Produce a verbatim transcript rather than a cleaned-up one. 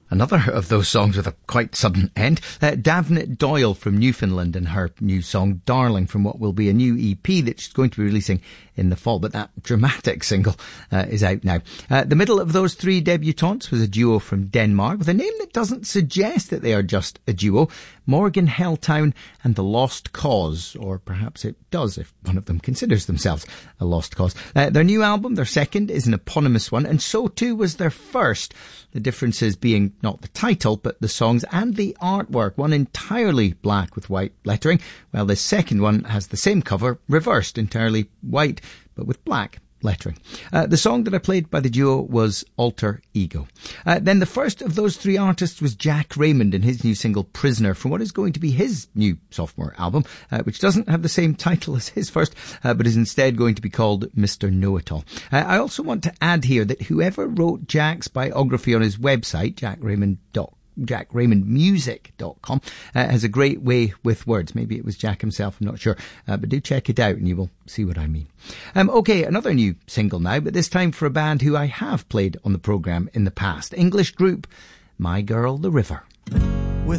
Another of those songs with a quite sudden end. Uh, Davnet Doyle from Newfoundland and her new song Darling from what will be a new E P that she's going to be releasing in the fall, but that dramatic single uh, is out now. Uh, the middle of those three debutantes was a duo from Denmark with a name that doesn't suggest that they are just a duo. Morgan Helltown and The Lost Cause, or perhaps it does if one of them considers themselves a lost cause. Uh, their new album, their second, is an eponymous one, and so too was their first. The differences being not the title, but the songs and the artwork. One entirely black with white lettering, while the second one has the same cover, reversed, entirely white, but with black lettering. Uh, the song that I played by the duo was Alter Ego. Uh, then the first of those three artists was Jack Raymond and his new single Prisoner from what is going to be his new sophomore album, uh, which doesn't have the same title as his first, uh, but is instead going to be called Mister Know-It-All. Uh, I also want to add here that whoever wrote Jack's biography on his website, jack raymond dot com, jack raymond music dot com, uh, has a great way with words. Maybe it was Jack himself, I'm not sure, uh, but do check it out and you will see what I mean. Um, okay, another new single now, but this time for a band who I have played on the programme in the past. English group My Girl the River.